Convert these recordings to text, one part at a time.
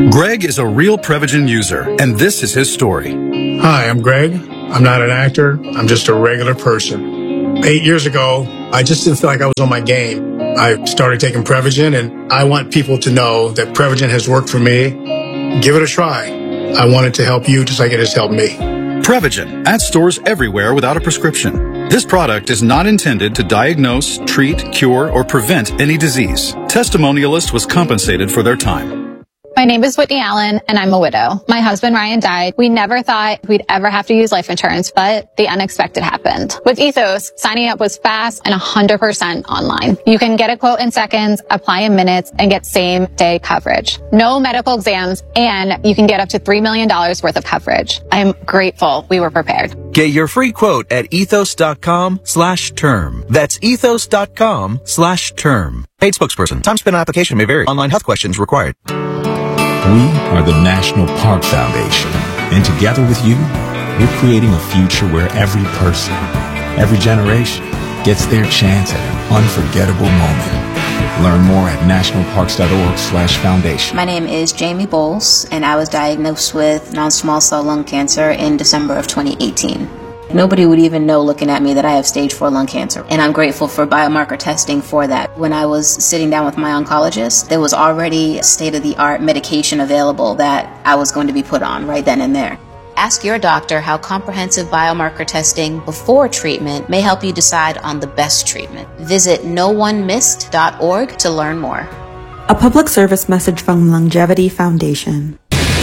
Greg is a real Prevagen user, and this is his story. Hi, I'm Greg. I'm not an actor. I'm just a regular person. 8 years ago, I just didn't feel like I was on my game. I started taking Prevagen, and I want people to know that Prevagen has worked for me. Give it a try. I want it to help you just like it has helped me. Prevagen, at stores everywhere without a prescription. This product is not intended to diagnose, treat, cure, or prevent any disease. Testimonialist was compensated for their time. My name is Whitney Allen, and I'm a widow. My husband, Ryan, died. We never thought we'd ever have to use life insurance, but the unexpected happened. With Ethos, signing up was fast and 100% online. You can get a quote in seconds, apply in minutes, and get same-day coverage. No medical exams, and you can get up to $3 million worth of coverage. I'm grateful we were prepared. Get your free quote at ethos.com/term. That's ethos.com/term. Paid spokesperson. Time spent on application may vary. Online health questions required. We are the National Park Foundation, and together with you, we're creating a future where every person, every generation gets their chance at an unforgettable moment. Learn more at nationalparks.org/foundation. My name is Jamie Bowles, and I was diagnosed with non-small cell lung cancer in December of 2018. Nobody would even know looking at me that I have stage 4 lung cancer, and I'm grateful for biomarker testing for that. When I was sitting down with my oncologist, there was already state-of-the-art medication available that I was going to be put on right then and there. Ask your doctor how comprehensive biomarker testing before treatment may help you decide on the best treatment. Visit noonemissed.org to learn more. A public service message from Longevity Foundation.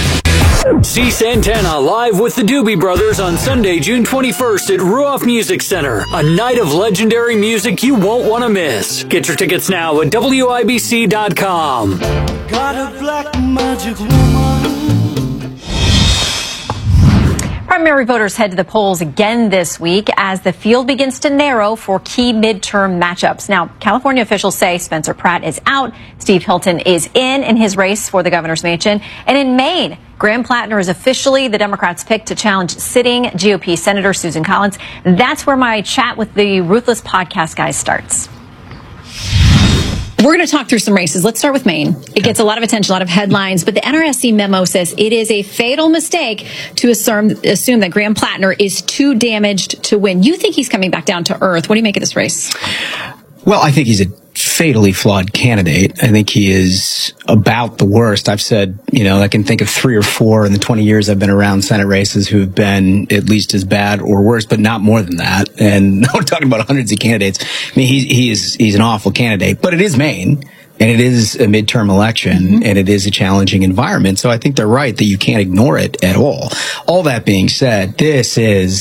See Santana live with the Doobie Brothers on Sunday, June 21st at Ruoff Music Center. A night of legendary music you won't want to miss. Get your tickets now at WIBC.com. Got a black magic woman. Primary voters head to the polls again this week as the field begins to narrow for key midterm matchups. Now, California officials say Spencer Pratt is out, Steve Hilton is in his race for the governor's mansion. And in Maine, Graham Plattner is officially the Democrats' pick to challenge sitting GOP Senator Susan Collins. That's where my chat with the Ruthless Podcast guys starts. We're going to talk through some races. Let's start with Maine. It gets a lot of attention, a lot of headlines, but the NRSC memo says it is a fatal mistake to assume that Graham Plattner is too damaged to win. You think he's coming back down to earth. What do you make of this race? Well, I think he's a fatally flawed candidate. I think he is about the worst. I've said, I can think of 3 or 4 in the 20 years I've been around Senate races who've been at least as bad or worse, but not more than that. And we're talking about hundreds of candidates. I mean, he's an awful candidate, but it is Maine. And it is a midterm election, and it is a challenging environment. So I think they're right that you can't ignore it at all. All that being said, this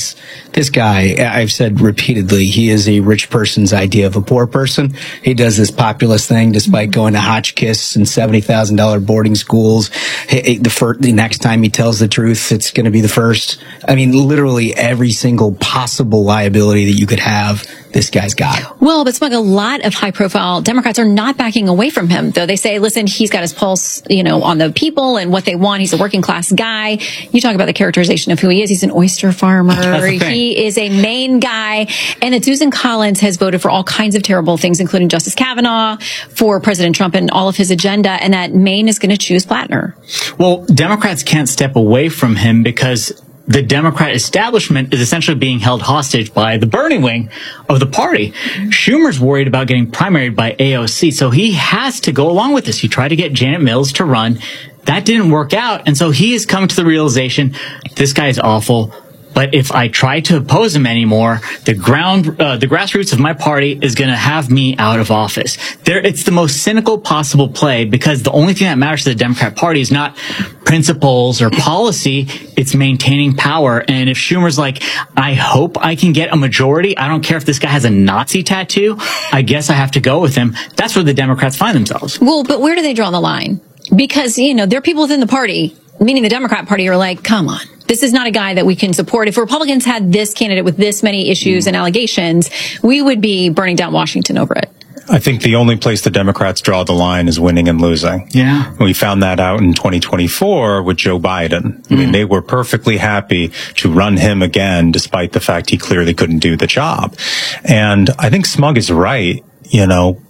guy, I've said repeatedly, he is a rich person's idea of a poor person. He does this populist thing despite going to Hotchkiss and $70,000 boarding schools. The next time he tells the truth, it's going to be the first. I mean, literally every single possible liability that you could have, this guy's got. Well, but Smug, a lot of high-profile Democrats are not backing away from him, though. They say, listen, he's got his pulse, on the people and what they want. He's a working-class guy. You talk about the characterization of who he is. He's an oyster farmer. He is a Maine guy. And that Susan Collins has voted for all kinds of terrible things, including Justice Kavanaugh, for President Trump and all of his agenda, and that Maine is going to choose Plattner. Well, Democrats can't step away from him because the Democrat establishment is essentially being held hostage by the Bernie wing of the party. Schumer's worried about getting primaried by AOC, so he has to go along with this. He tried to get Janet Mills to run. That didn't work out, and so he is coming to the realization, this guy is awful. But if I try to oppose him anymore, the grassroots of my party is going to have me out of office. It's the most cynical possible play because the only thing that matters to the Democrat Party is not principles or policy. It's maintaining power. And if Schumer's like, I hope I can get a majority. I don't care if this guy has a Nazi tattoo. I guess I have to go with him. That's where the Democrats find themselves. Well, but where do they draw the line? Because, there are people within the party, meaning the Democrat Party, are like, come on. This is not a guy that we can support. If Republicans had this candidate with this many issues and allegations, we would be burning down Washington over it. I think the only place the Democrats draw the line is winning and losing. Yeah. We found that out in 2024 with Joe Biden. I mean, they were perfectly happy to run him again, despite the fact he clearly couldn't do the job. And I think Smug is right.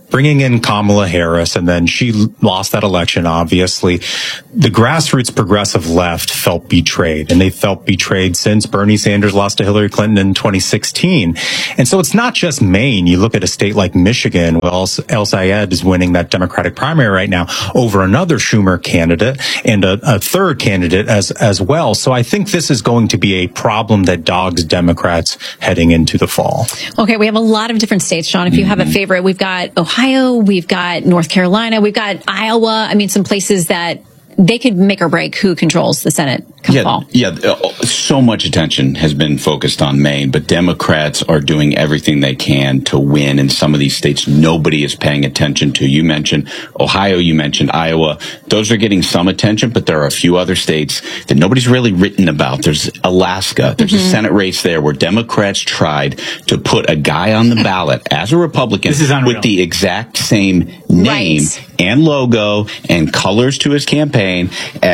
bringing in Kamala Harris, and then she lost that election, obviously, the grassroots progressive left felt betrayed, and they felt betrayed since Bernie Sanders lost to Hillary Clinton in 2016. And so it's not just Maine. You look at a state like Michigan, well, El Sayed is winning that Democratic primary right now over another Schumer candidate and a third candidate as well. So I think this is going to be a problem that dogs Democrats heading into the fall. Okay, we have a lot of different states, Sean. If you have a favorite, we've got Ohio, we've got North Carolina, we've got Iowa. I mean, some places that they could make or break who controls the Senate come fall. Yeah, so much attention has been focused on Maine, but Democrats are doing everything they can to win in some of these states nobody is paying attention to. You mentioned Ohio, you mentioned Iowa. Those are getting some attention, but there are a few other states that nobody's really written about. There's Alaska. There's a Senate race there where Democrats tried to put a guy on the ballot as a Republican with the exact same name and logo and colors to his campaign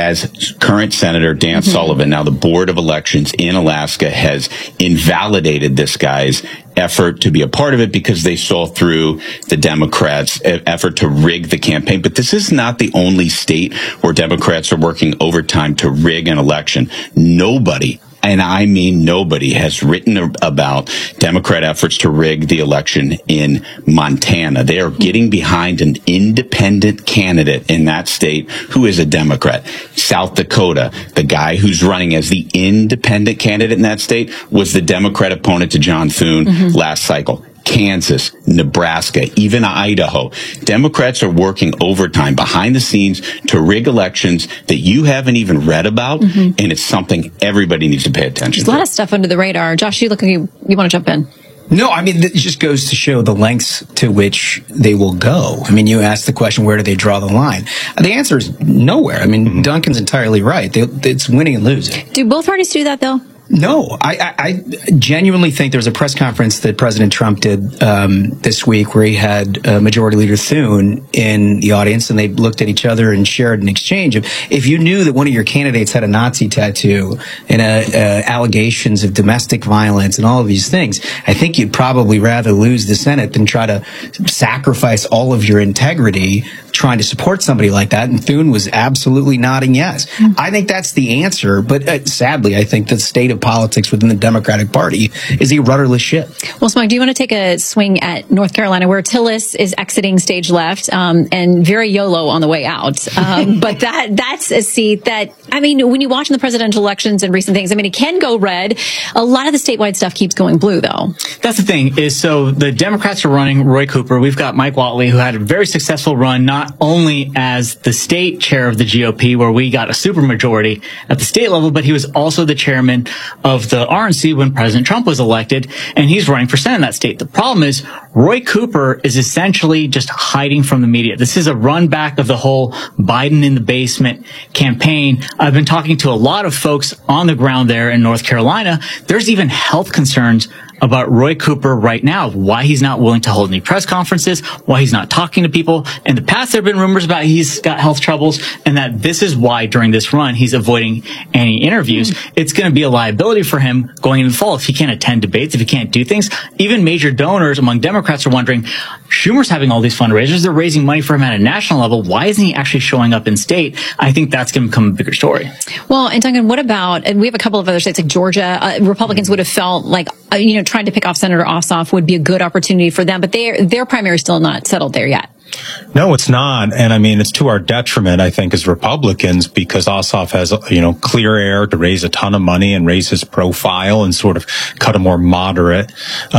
as current Senator Dan Sullivan. Now, the Board of Elections in Alaska has invalidated this guy's effort to be a part of it because they saw through the Democrats' effort to rig the campaign. But this is not the only state where Democrats are working overtime to rig an election. Nobody, and I mean nobody, has written about Democrat efforts to rig the election in Montana. They are getting behind an independent candidate in that state who is a Democrat. South Dakota, the guy who's running as the independent candidate in that state was the Democrat opponent to John Thune last cycle. Kansas, Nebraska, even Idaho. Democrats are working overtime behind the scenes to rig elections that you haven't even read about, and it's something everybody needs to pay attention to. There's a lot of stuff under the radar. Josh, you look like you want to jump in. No, I mean, it just goes to show the lengths to which they will go. I mean, you asked the question, where do they draw the line? The answer is nowhere. I mean, Duncan's entirely right. It's winning and losing. Do both parties do that, though? No, I genuinely think there was a press conference that President Trump did this week where he had Majority Leader Thune in the audience, and they looked at each other and shared an exchange of, if you knew that one of your candidates had a Nazi tattoo and allegations of domestic violence and all of these things, I think you'd probably rather lose the Senate than try to sacrifice all of your integrity trying to support somebody like that. And Thune was absolutely nodding yes. I think that's the answer. But sadly, I think the state of politics within the Democratic Party is a rudderless ship. Well, Smug, do you want to take a swing at North Carolina, where Tillis is exiting stage left and very YOLO on the way out? But that's a seat that, I mean, when you watch in the presidential elections and recent things, I mean, it can go red. A lot of the statewide stuff keeps going blue, though. That's the thing, is so the Democrats are running Roy Cooper. We've got Mike Whatley, who had a very successful run, not only as the state chair of the GOP, where we got a supermajority at the state level, but he was also the chairman of the RNC when President Trump was elected, and he's running for Senate in that state. The problem is Roy Cooper is essentially just hiding from the media. This is a run back of the whole Biden in the basement campaign. I've been talking to a lot of folks on the ground there in North Carolina. There's even health concerns about Roy Cooper right now, why he's not willing to hold any press conferences, why he's not talking to people. In the past, there have been rumors about he's got health troubles, and that this is why during this run he's avoiding any interviews. It's going to be a liability for him going into the fall if he can't attend debates, if he can't do things. Even major donors among Democrats are wondering, Schumer's having all these fundraisers, they're raising money for him at a national level. Why isn't he actually showing up in state? I think that's going to become a bigger story. Well, and Duncan, what about, and we have a couple of other states like Georgia, Republicans would have felt like, trying to pick off Senator Ossoff would be a good opportunity for them, but their primary is still not settled there yet. No, it's not. And I mean, it's to our detriment, I think, as Republicans, because Ossoff has, clear air to raise a ton of money and raise his profile and sort of cut a more moderate,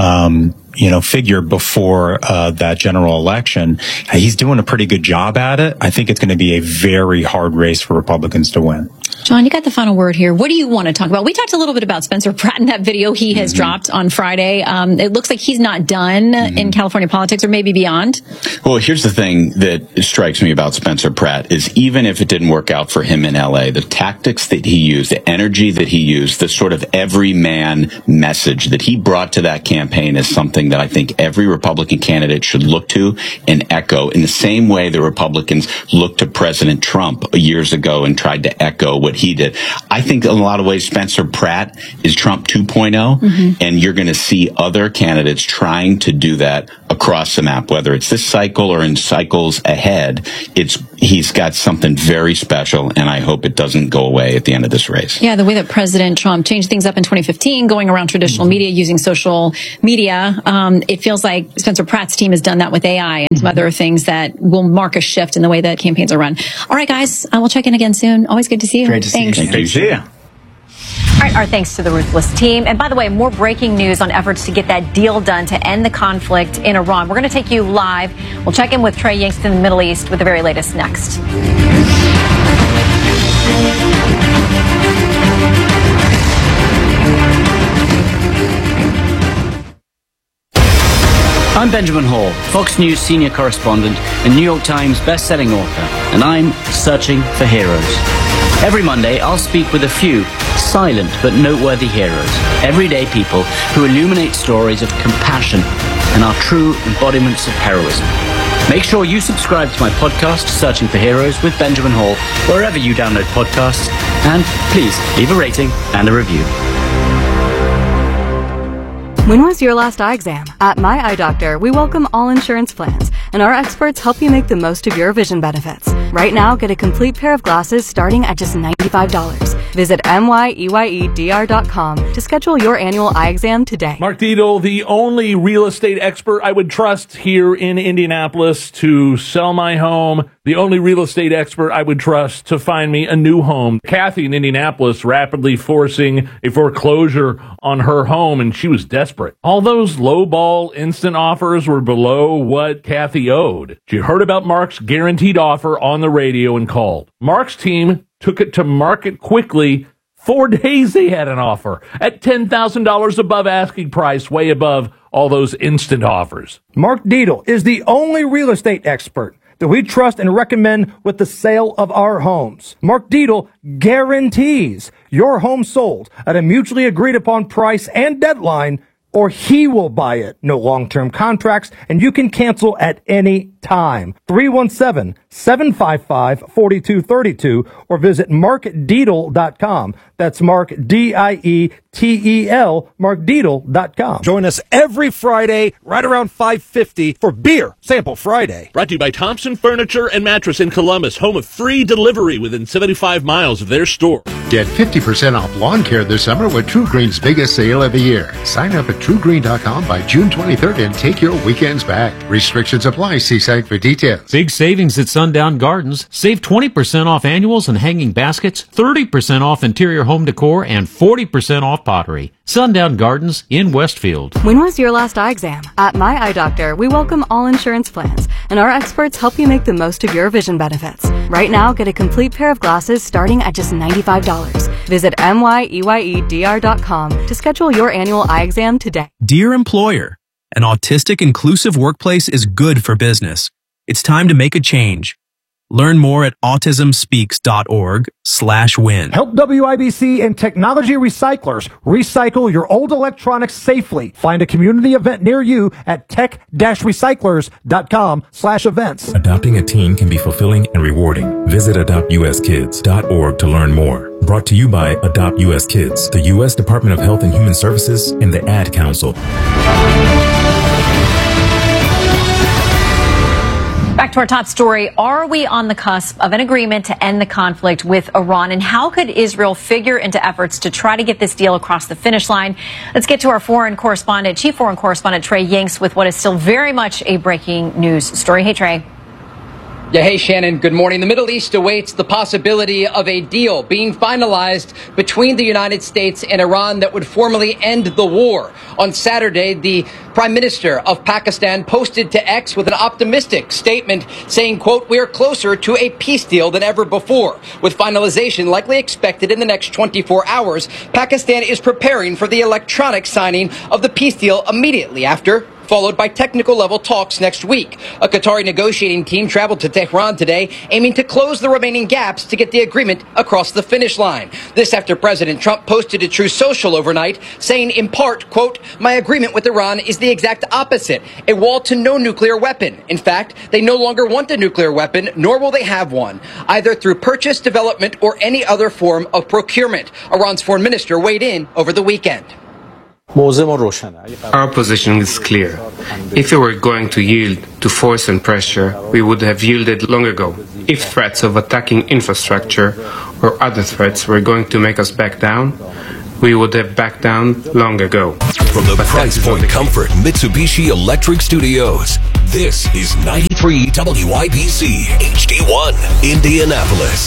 figure before that general election. He's doing a pretty good job at it. I think it's going to be a very hard race for Republicans to win. John, you got the final word here. What do you want to talk about? We talked a little bit about Spencer Pratt in that video he has dropped on Friday. It looks like he's not done in California politics, or maybe beyond. Well, here's the thing that strikes me about Spencer Pratt is, even if it didn't work out for him in LA, the tactics that he used, the energy that he used, the sort of everyman message that he brought to that campaign is something something that I think every Republican candidate should look to and echo in the same way the Republicans looked to President Trump years ago and tried to echo what he did. I think in a lot of ways Spencer Pratt is Trump 2.0, and you're going to see other candidates trying to do that across the map, whether it's this cycle or in cycles ahead. He's got something very special, and I hope it doesn't go away at the end of this race. Yeah, the way that President Trump changed things up in 2015, going around traditional media, using social media, it feels like Spencer Pratt's team has done that with AI and some other things that will mark a shift in the way that campaigns are run. All right, guys, we'll check in again soon. Always good to see you. Great to see you. Great to see you. All right, our thanks to the Ruthless team. And by the way, more breaking news on efforts to get that deal done to end the conflict in Iran. We're going to take you live. We'll check in with Trey Yingst in the Middle East with the very latest next. I'm Benjamin Hall, Fox News senior correspondent and New York Times best-selling author, and I'm searching for heroes. Every Monday, I'll speak with a few silent but noteworthy heroes, everyday people who illuminate stories of compassion and are true embodiments of heroism. Make sure you subscribe to my podcast, Searching for Heroes with Benjamin Hall, wherever you download podcasts, and please leave a rating and a review. When was your last eye exam? At My Eye Doctor, we welcome all insurance plans, and our experts help you make the most of your vision benefits. Right now, get a complete pair of glasses starting at just $95. Visit MYEYEDR.com to schedule your annual eye exam today. Mark Dietel, the only real estate expert I would trust here in Indianapolis to sell my home, the only real estate expert I would trust to find me a new home. Kathy in Indianapolis rapidly forcing a foreclosure on her home, and she was desperate. All those low-ball instant offers were below what Kathy owed. She heard about Mark's guaranteed offer on the radio and called. Mark's team took it to market quickly. 4 days they had an offer at $10,000 above asking price, way above all those instant offers. Mark Dietel is the only real estate expert that we trust and recommend with the sale of our homes. Mark Dietel guarantees your home sold at a mutually agreed upon price and deadline, or he will buy it. No long-term contracts, and you can cancel at any time. 317-755-4232 or visit markdietel.com. That's Mark, Dietel, markdietel.com. Join us every Friday right around 5:50 for Beer Sample Friday. Brought to you by Thompson Furniture and Mattress in Columbus, home of free delivery within 75 miles of their store. Get 50% off lawn care this summer with True Green's biggest sale of the year. Sign up at TrueGreen.com by June 23rd and take your weekends back. Restrictions apply. See site for details. Big savings at Sundown Gardens. Save 20% off annuals and hanging baskets, 30% off interior home decor, and 40% off pottery. Sundown Gardens in Westfield. When was your last eye exam? At My Eye Doctor, we welcome all insurance plans, and our experts help you make the most of your vision benefits. Right now, get a complete pair of glasses starting at just $95. Visit MYEYEDR.com to schedule your annual eye exam today. Dear employer, an autistic inclusive workplace is good for business. It's time to make a change. Learn more at autismspeaks.org/win. Help WIBC and Technology Recyclers recycle your old electronics safely. Find a community event near you at tech-recyclers.com/events. Adopting a teen can be fulfilling and rewarding. Visit adoptuskids.org to learn more. Brought to you by Adopt US Kids, the U.S. Department of Health and Human Services, and the Ad Council. Back to our top story. Are we on the cusp of an agreement to end the conflict with Iran? And how could Israel figure into efforts to try to get this deal across the finish line? Let's get to our chief foreign correspondent, Trey Yingst, with what is still very much a breaking news story. Hey, Trey. Yeah, hey, Shannon. Good morning. The Middle East awaits the possibility of a deal being finalized between the United States and Iran that would formally end the war. On Saturday, the Prime Minister of Pakistan posted to X with an optimistic statement saying, quote, "We are closer to a peace deal than ever before. With finalization likely expected in the next 24 hours, Pakistan is preparing for the electronic signing of the peace deal immediately after followed by technical level talks next week. A Qatari negotiating team traveled to Tehran today, aiming to close the remaining gaps to get the agreement across the finish line. This after President Trump posted a Truth Social overnight, saying in part, quote, "My agreement with Iran is the exact opposite, a wall to no nuclear weapon. In fact, they no longer want a nuclear weapon, nor will they have one, either through purchase, development, or any other form of procurement." Iran's foreign minister weighed in over the weekend. Our position is clear. If we were going to yield to force and pressure, we would have yielded long ago. If threats of attacking infrastructure or other threats were going to make us back down, we would have backed down long ago. From the Price Point Comfort Mitsubishi Electric Studios, this is 93 WIBC HD1 Indianapolis.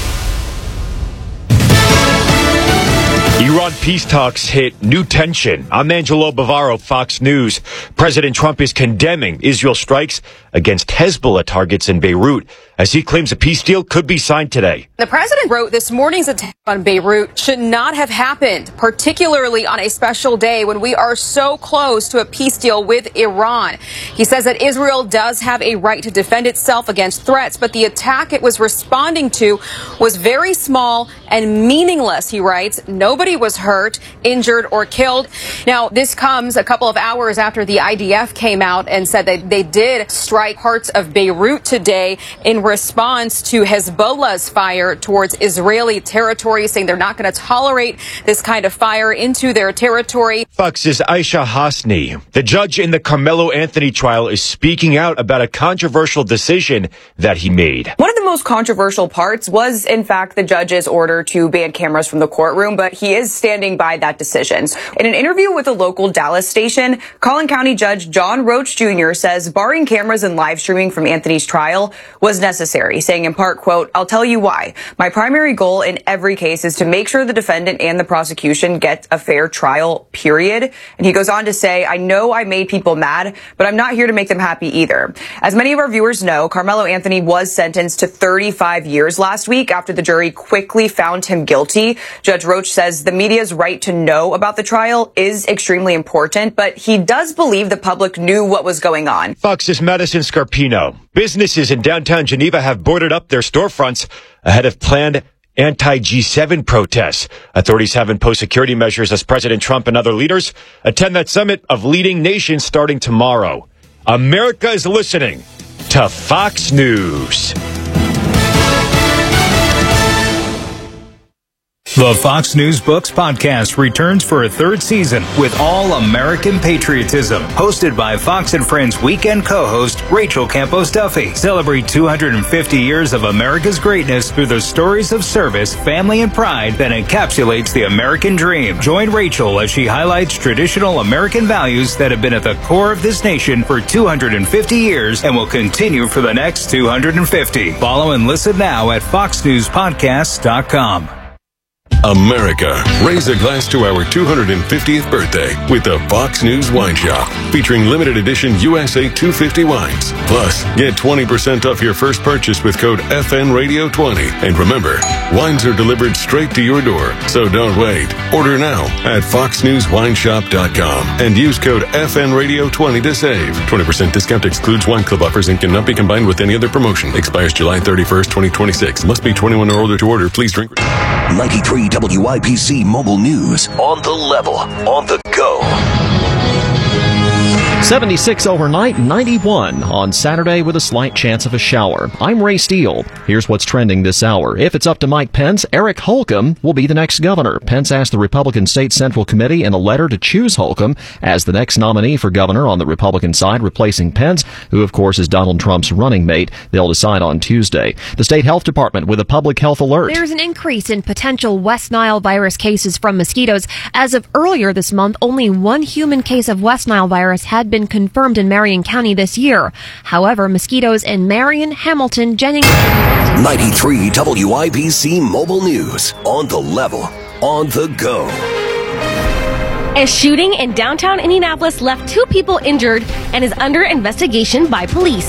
Iran peace talks hit new tension. I'm Angelo Bavaro, Fox News. President Trump is condemning Israel strikes against Hezbollah targets in Beirut as he claims a peace deal could be signed today. The president wrote this morning's attack on Beirut should not have happened, particularly on a special day when we are so close to a peace deal with Iran. He says that Israel does have a right to defend itself against threats, but the attack it was responding to was very small and meaningless, he writes. Nobody was hurt, injured, or killed. Now, this comes a couple of hours after the IDF came out and said that they did strike parts of Beirut today in response to Hezbollah's fire towards Israeli territory, saying they're not going to tolerate this kind of fire into their territory. Fox's Aisha Hasni, the judge in the Carmelo Anthony trial, is speaking out about a controversial decision that he made. One of the most controversial parts was, in fact, the judge's order to ban cameras from the courtroom, but he is standing by that decision. In an interview with a local Dallas station, Collin County Judge John Roach Jr. says barring cameras and live streaming from Anthony's trial was necessary, saying in part, quote, "I'll tell you why. My primary goal in every case is to make sure the defendant and the prosecution get a fair trial, period." And he goes on to say, "I know I made people mad, but I'm not here to make them happy either." As many of our viewers know, Carmelo Anthony was sentenced to 35 years last week after the jury quickly found him guilty. Judge Roach says the media's right to know about the trial is extremely important, but he does believe the public knew what was going on. Fox's Madison Scarpino. Businesses in downtown Geneva have boarded up their storefronts ahead of planned anti-G7 protests. Authorities have imposed security measures as President Trump and other leaders attend that summit of leading nations starting tomorrow. America is listening to Fox News. The Fox News Books podcast returns for a third season with all-American patriotism. Hosted by Fox and Friends weekend co-host Rachel Campos Duffy. Celebrate 250 years of America's greatness through the stories of service, family, and pride that encapsulates the American dream. Join Rachel as she highlights traditional American values that have been at the core of this nation for 250 years and will continue for the next 250. Follow and listen now at foxnewspodcasts.com. America, raise a glass to our 250th birthday with the Fox News Wine Shop, featuring limited edition USA 250 wines. Plus, get 20% off your first purchase with code FNRadio20. And remember, wines are delivered straight to your door, so don't wait. Order now at foxnewswineshop.com and use code FNRadio20 to save. 20% discount excludes wine club offers and cannot be combined with any other promotion. Expires July 31st, 2026. Must be 21 or older to order. Please drink. 93 WIBC Mobile News. On the level, on the go. 76 overnight, 91 on Saturday with a slight chance of a shower. I'm Ray Steele. Here's what's trending this hour. If it's up to Mike Pence, Eric Holcomb will be the next governor. Pence asked the Republican State Central Committee in a letter to choose Holcomb as the next nominee for governor on the Republican side, replacing Pence, who of course is Donald Trump's running mate. They'll decide on Tuesday. The state health department with a public health alert. There's an increase in potential West Nile virus cases from mosquitoes. As of earlier this month, only one human case of West Nile virus had been confirmed in Marion County this year. However, mosquitoes in Marion, Hamilton, Jennings... 93 WIBC Mobile News. On the level, on the go. A shooting in downtown Indianapolis left 2 people injured and is under investigation by police.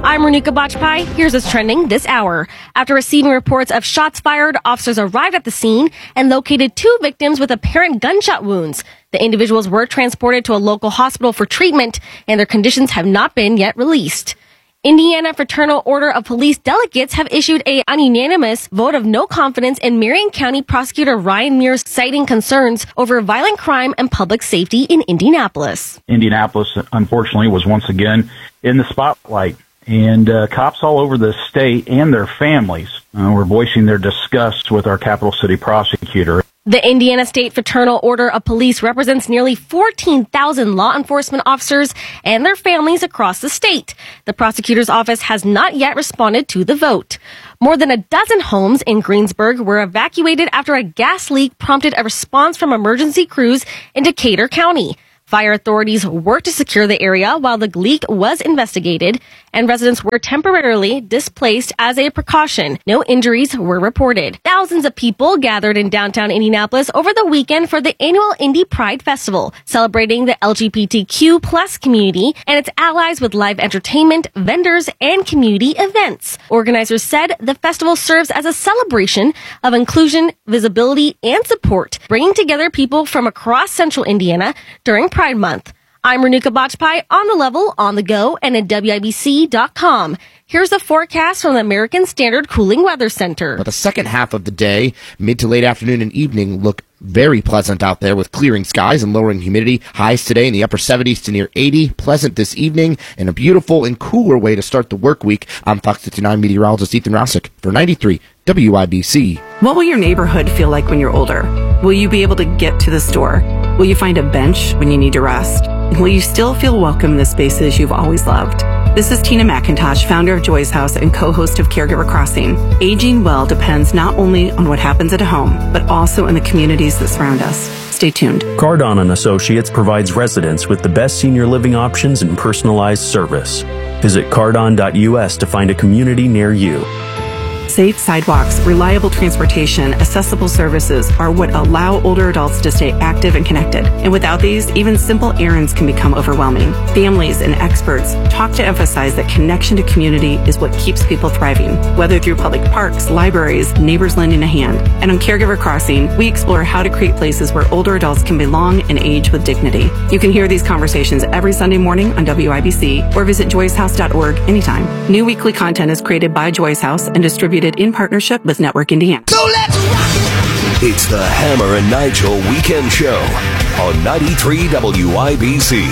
I'm Renuka Bajpai. Here's what's trending this hour. After receiving reports of shots fired, officers arrived at the scene and located 2 victims with apparent gunshot wounds. The individuals were transported to a local hospital for treatment, and their conditions have not been yet released. Indiana Fraternal Order of Police delegates have issued an unanimous vote of no confidence in Marion County Prosecutor Ryan Mears, citing concerns over violent crime and public safety in Indianapolis. Indianapolis, unfortunately, was once again in the spotlight, and cops all over the state and their families were voicing their disgust with our capital city prosecutor. The Indiana State Fraternal Order of Police represents nearly 14,000 law enforcement officers and their families across the state. The prosecutor's office has not yet responded to the vote. More than a dozen homes in Greensburg were evacuated after a gas leak prompted a response from emergency crews in Decatur County. Fire authorities worked to secure the area while the leak was investigated, and residents were temporarily displaced as a precaution. No injuries were reported. Thousands of people gathered in downtown Indianapolis over the weekend for the annual Indy Pride Festival, celebrating the LGBTQ plus community and its allies with live entertainment, vendors, and community events. Organizers said the festival serves as a celebration of inclusion, visibility, and support, bringing together people from across central Indiana during Pride Month. I'm Renuka Bajpai, on the level, on the go, and at WIBC.com. Here's the forecast from the American Standard Cooling Weather Center. But the second half of the day, mid to late afternoon and evening, look very pleasant out there with clearing skies and lowering humidity. Highs today in the upper 70s to near 80. Pleasant this evening and a beautiful and cooler way to start the work week. I'm Fox 59 meteorologist Ethan Rosick for 93 WIBC. What will your neighborhood feel like when you're older? Will you be able to get to the store? Will you find a bench when you need to rest? And will you still feel welcome in the spaces you've always loved? This is Tina McIntosh, founder of Joy's House and co-host of Caregiver Crossing. Aging well depends not only on what happens at home, but also in the communities that surround us. Stay tuned. Cardon & Associates provides residents with the best senior living options and personalized service. Visit cardon.us to find a community near you. Safe sidewalks, reliable transportation, accessible services are what allow older adults to stay active and connected. And without these, even simple errands can become overwhelming. Families and experts talk to emphasize that connection to community is what keeps people thriving, whether through public parks, libraries, neighbors lending a hand. And on Caregiver Crossing, we explore how to create places where older adults can belong and age with dignity. You can hear these conversations every Sunday morning on WIBC or visit joyshouse.org anytime. New weekly content is created by Joy's House and distributed in partnership with Network Indiana. So let's rock! It's the Hammer and Nigel Weekend Show on 93 WIBC.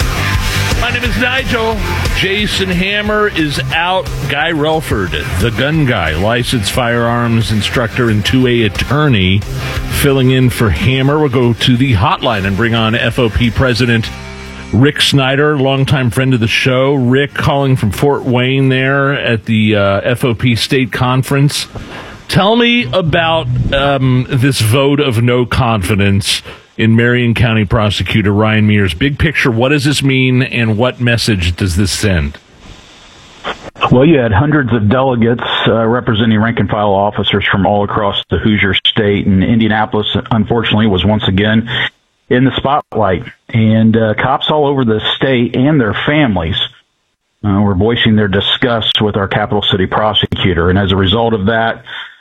My name is Nigel. Jason Hammer is out. Guy Relford, the gun guy, licensed firearms instructor and 2A attorney, filling in for Hammer. We'll go to the hotline and bring on FOP President Rick Snyder, longtime friend of the show. Rick calling from Fort Wayne there at the FOP State Conference. Tell me about this vote of no confidence in Marion County Prosecutor Ryan Mears. Big picture, what does this mean and what message does this send? Well, you had hundreds of delegates representing rank-and-file officers from all across the Hoosier state, and Indianapolis, unfortunately, was once again in the spotlight. And cops all over the state and their families were voicing their disgust with our capital city prosecutor. And as a result of that,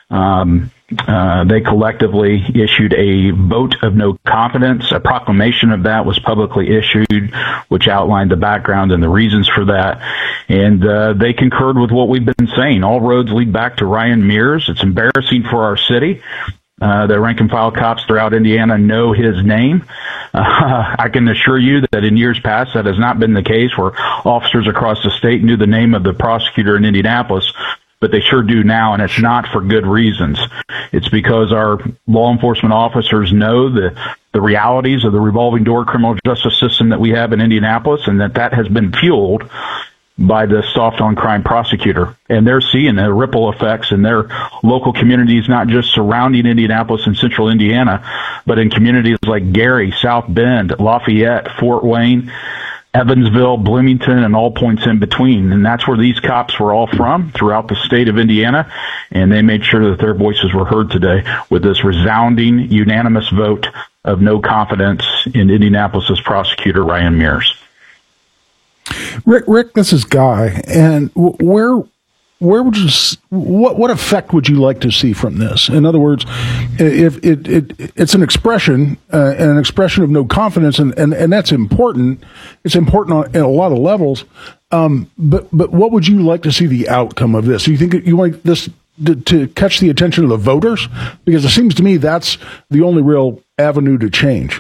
they collectively issued a vote of no confidence. A proclamation of that was publicly issued, which outlined the background and the reasons for that. And they concurred with what we've been saying. All roads lead back to Ryan Mears. It's embarrassing for our city. The rank-and-file cops throughout Indiana know his name. I can assure you that in years past that has not been the case, where officers across the state knew the name of the prosecutor in Indianapolis, but they sure do now, and it's not for good reasons. It's because our law enforcement officers know the realities of the revolving door criminal justice system that we have in Indianapolis, and that has been fueled by the soft on crime prosecutor. And they're seeing the ripple effects in their local communities, not just surrounding Indianapolis and central Indiana, but in communities like Gary, South Bend, Lafayette, Fort Wayne, Evansville, Bloomington, and all points in between. And that's where these cops were all from throughout the state of Indiana. And they made sure that their voices were heard today with this resounding, unanimous vote of no confidence in Indianapolis's prosecutor, Ryan Mears. Rick, this is Guy, and where would you, what effect would you like to see from this? In other words, if it's an expression and an expression of no confidence, and that's important. It's important on a lot of levels. But what would you like to see the outcome of this? Do you think you want this to catch the attention of the voters? Because it seems to me that's the only real avenue to change.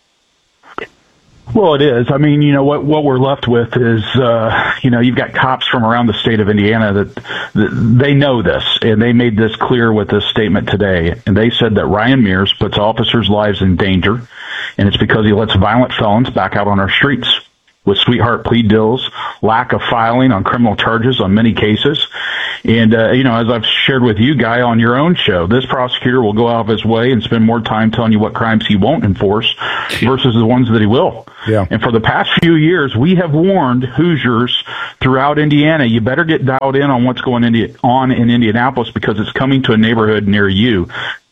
Well, it is. I mean, what we're left with is, you've got cops from around the state of Indiana that they know this, and they made this clear with this statement today. And they said that Ryan Mears puts officers' lives in danger, and it's because he lets violent felons back out on our streets with sweetheart plea deals, lack of filing on criminal charges on many cases. And, as I've shared with you, Guy, on your own show, this prosecutor will go out of his way and spend more time telling you what crimes he won't enforce versus the ones that he will. Yeah. And for the past few years, we have warned Hoosiers throughout Indiana, you better get dialed in on what's going on in Indianapolis because it's coming to a neighborhood near you.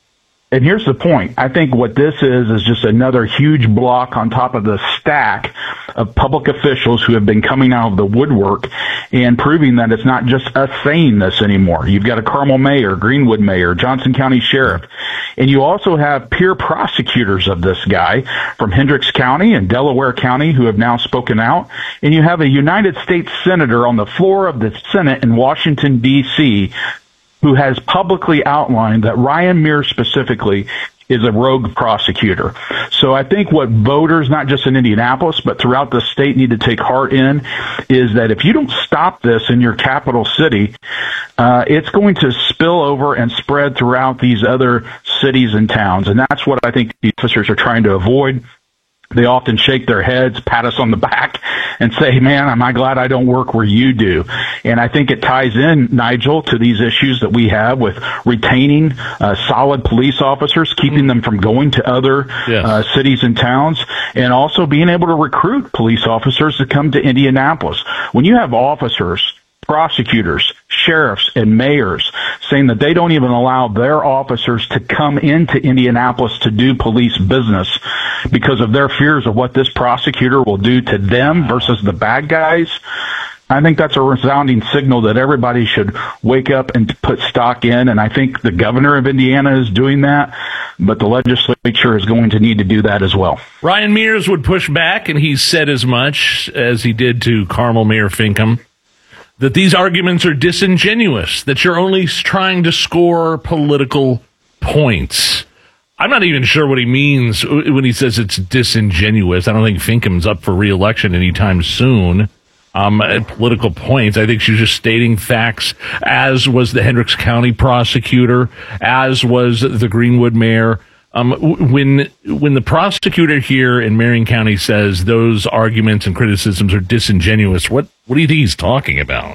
And here's the point. I think what this is just another huge block on top of the stack of public officials who have been coming out of the woodwork and proving that it's not just us saying this anymore. You've got a Carmel mayor, Greenwood mayor, Johnson County sheriff, and you also have peer prosecutors of this guy from Hendricks County and Delaware County who have now spoken out. And you have a United States senator on the floor of the Senate in Washington, D.C., who has publicly outlined that Ryan Mears specifically is a rogue prosecutor. So I think what voters, not just in Indianapolis, but throughout the state need to take heart in is that if you don't stop this in your capital city, it's going to spill over and spread throughout these other cities and towns. And that's what I think the officers are trying to avoid. They often shake their heads, pat us on the back, and say, man, am I glad I don't work where you do. And I think it ties in, Nigel, to these issues that we have with retaining solid police officers, keeping them from going to other cities and towns, and also being able to recruit police officers to come to Indianapolis. When you have officers, prosecutors, sheriffs, and mayors saying that they don't even allow their officers to come into Indianapolis to do police business because of their fears of what this prosecutor will do to them versus the bad guys, I think that's a resounding signal that everybody should wake up and put stock in. And I think the governor of Indiana is doing that, but the legislature is going to need to do that as well. Ryan Mears would push back, and he said as much as he did to Carmel Mayor Finkham, that these arguments are disingenuous, that you're only trying to score political points. I'm not even sure what he means when he says it's disingenuous. I don't think Finkham's up for re-election anytime soon. Political points. I think she's just stating facts, as was the Hendricks County prosecutor, as was the Greenwood mayor. When the prosecutor here in Marion County says those arguments and criticisms are disingenuous, what do you think he's talking about?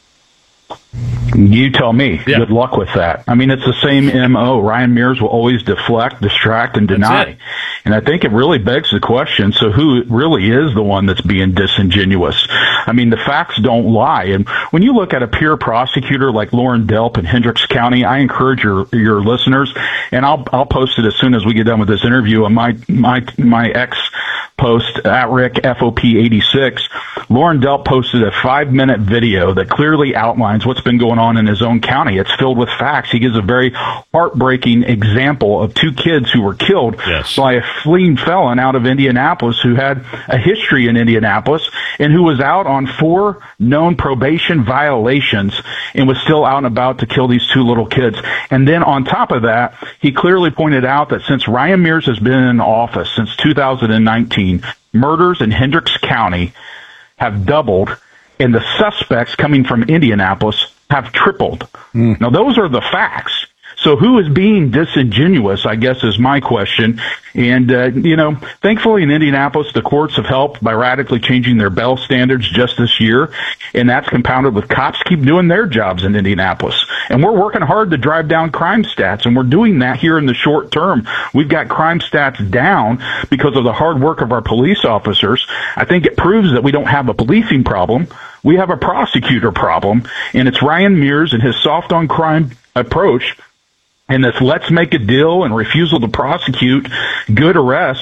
You tell me. Yeah. Good luck with that. I mean, it's the same MO. Ryan Mears will always deflect, distract, and deny. And I think it really begs the question, so who really is the one that's being disingenuous? I mean, the facts don't lie. And when you look at a peer prosecutor like Lauren Delp in Hendricks County, I encourage your listeners, and I'll post it as soon as we get done with this interview on my X post at Rick FOP86. Lauren Delp posted a 5-minute video that clearly outlines what's been going on in his own county. It's filled with facts. He gives a very heartbreaking example of 2 kids who were killed by a fleeing felon out of Indianapolis who had a history in Indianapolis and who was out on 4 known probation violations and was still out and about to kill these 2 little kids. And then on top of that, he clearly pointed out that since Ryan Mears has been in office since 2019, murders in Hendricks County have doubled, and the suspects coming from Indianapolis have tripled. Now, those are the facts. So who is being disingenuous, I guess, is my question. And, thankfully in Indianapolis, the courts have helped by radically changing their bail standards just this year. And that's compounded with cops keep doing their jobs in Indianapolis. And we're working hard to drive down crime stats. And we're doing that here in the short term. We've got crime stats down because of the hard work of our police officers. I think it proves that we don't have a policing problem. We have a prosecutor problem. And it's Ryan Mears and his soft on crime approach and this let's make a deal and refusal to prosecute good arrests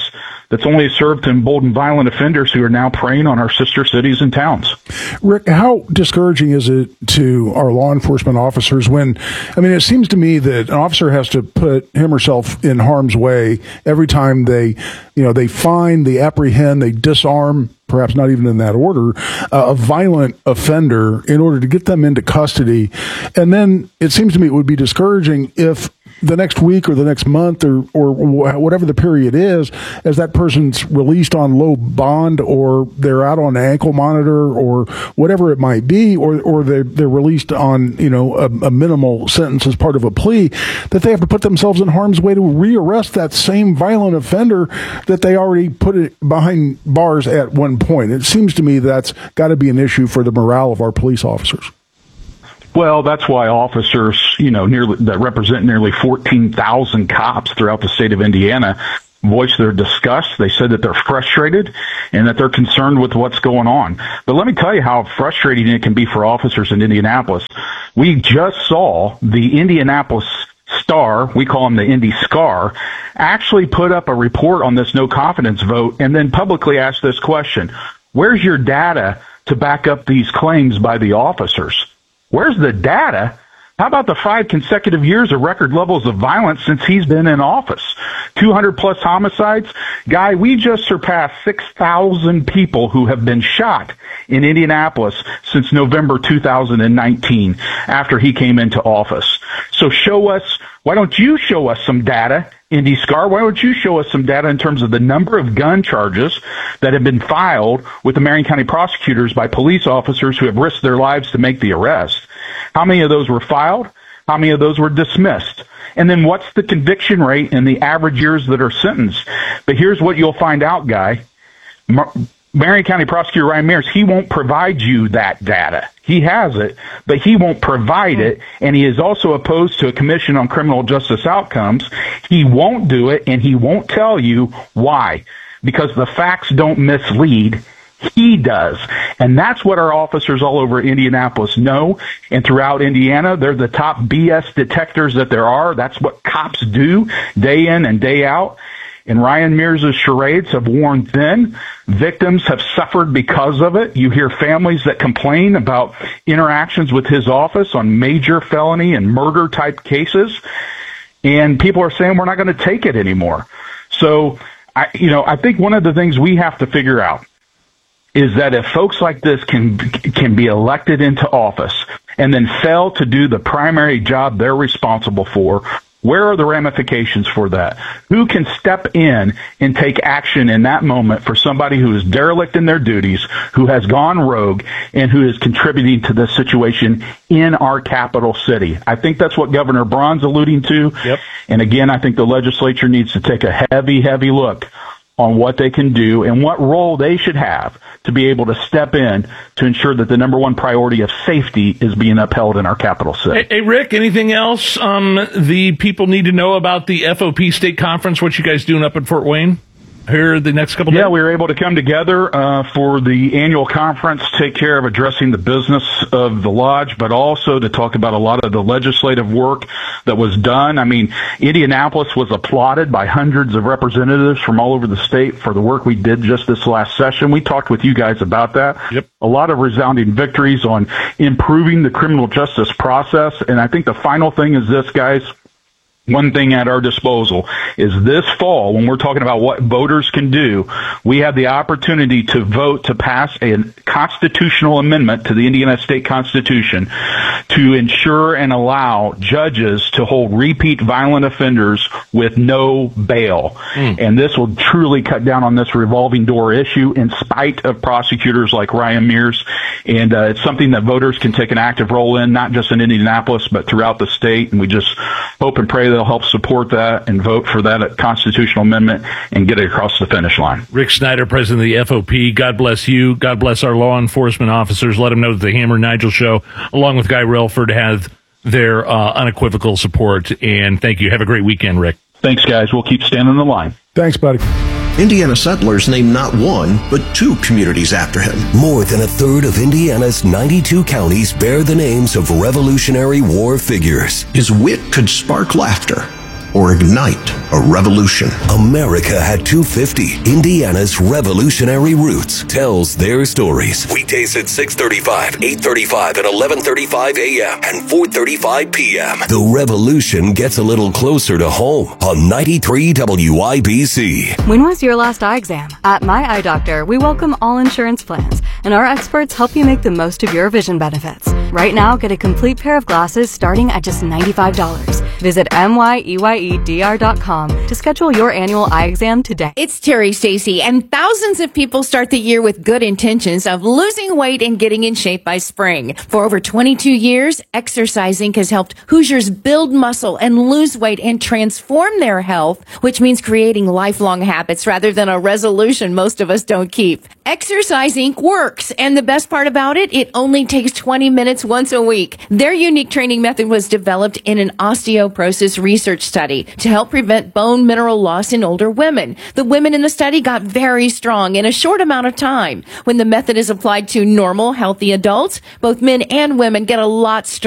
that's only served to embolden violent offenders who are now preying on our sister cities and towns. Rick, how discouraging is it to our law enforcement officers when, it seems to me that an officer has to put him or herself in harm's way every time they find, they apprehend, they disarm, perhaps not even in that order, a violent offender in order to get them into custody. And then it seems to me it would be discouraging if the next week or the next month or whatever the period is, as that person's released on low bond or they're out on an ankle monitor or whatever it might be, or they're released on, a minimal sentence as part of a plea, that they have to put themselves in harm's way to rearrest that same violent offender that they already put it behind bars at one point. It seems to me that's got to be an issue for the morale of our police officers. Well, that's why officers, that represent nearly 14,000 cops throughout the state of Indiana voiced their disgust. They said that they're frustrated and that they're concerned with what's going on. But let me tell you how frustrating it can be for officers in Indianapolis. We just saw the Indianapolis Star, we call them the Indy Scar, actually put up a report on this no confidence vote and then publicly asked this question: where's your data to back up these claims by the officers? Where's the data? How about the 5 consecutive years of record levels of violence since he's been in office? 200 plus homicides. Guy, we just surpassed 6,000 people who have been shot in Indianapolis since November 2019 after he came into office. So why don't you show us some data, Indy Scar? Why don't you show us some data in terms of the number of gun charges that have been filed with the Marion County prosecutors by police officers who have risked their lives to make the arrest? How many of those were filed? How many of those were dismissed? And then what's the conviction rate in the average years that are sentenced? But here's what you'll find out, Guy. Marion County Prosecutor Ryan Mears, he won't provide you that data. He has it, but he won't provide it, and he is also opposed to a Commission on Criminal Justice Outcomes. He won't do it, and he won't tell you why, because the facts don't mislead. He does. And that's what our officers all over Indianapolis know. And throughout Indiana, they're the top BS detectors that there are. That's what cops do day in and day out. And Ryan Mears' charades have worn thin. Victims have suffered because of it. You hear families that complain about interactions with his office on major felony and murder type cases. And people are saying we're not going to take it anymore. So, I think one of the things we have to figure out is that if folks like this can be elected into office and then fail to do the primary job they're responsible for, where are the ramifications for that? Who can step in and take action in that moment for somebody who is derelict in their duties, who has gone rogue, and who is contributing to this situation in our capital city? I think that's what Governor Braun's alluding to. Yep. And again, I think the legislature needs to take a heavy, heavy look on what they can do and what role they should have to be able to step in to ensure that the number one priority of safety is being upheld in our capital city. Hey, Rick, anything else the people need to know about the FOP State Conference, what you guys doing up in Fort Wayne here the next couple days? Yeah, we were able to come together for the annual conference, take care of addressing the business of the lodge, but also to talk about a lot of the legislative work that was done. I mean, Indianapolis was applauded by hundreds of representatives from all over the state for the work we did just this last session. We talked with you guys about that. Yep. A lot of resounding victories on improving the criminal justice process. And I think the final thing is this, guys. One thing at our disposal is this fall, when we're talking about what voters can do, we have the opportunity to vote to pass a constitutional amendment to the Indiana State Constitution to ensure and allow judges to hold repeat violent offenders with no bail. And this will truly cut down on this revolving door issue in spite of prosecutors like Ryan Mears. And it's something that voters can take an active role in, not just in Indianapolis, but throughout the state. And we just hope and pray they'll help support that and vote for that constitutional amendment and get it across the finish line. Rick Snyder, president of the FOP, God bless you. God bless our law enforcement officers. Let them know that the Hammer and Nigel show, along with Guy Relford, have their unequivocal support. And thank you. Have a great weekend, Rick. Thanks, guys. We'll keep standing the line. Thanks, buddy. Indiana settlers named not one, but 2 communities after him. More than a third of Indiana's 92 counties bear the names of Revolutionary War figures. His wit could spark laughter or ignite a revolution. America at 250, Indiana's revolutionary roots, tells their stories. Weekdays at 6:35, 8:35, and 11:35 a.m. and 4:35 p.m. The revolution gets a little closer to home on 93 WIBC. When was your last eye exam? At My Eye Doctor, we welcome all insurance plans, and our experts help you make the most of your vision benefits. Right now, get a complete pair of glasses starting at just $95. Visit MYEYEDR.com to schedule your annual eye exam today. It's Terry Stacy, and thousands of people start the year with good intentions of losing weight and getting in shape by spring. For over 22 years, Exercise Inc. has helped Hoosiers build muscle and lose weight and transform their health, which means creating lifelong habits rather than a resolution most of us don't keep. Exercise Inc. works, and the best part about it, it only takes 20 minutes once a week. Their unique training method was developed in an osteoporosis research study to help prevent bone mineral loss in older women. The women in the study got very strong in a short amount of time. When the method is applied to normal, healthy adults, both men and women get a lot stronger.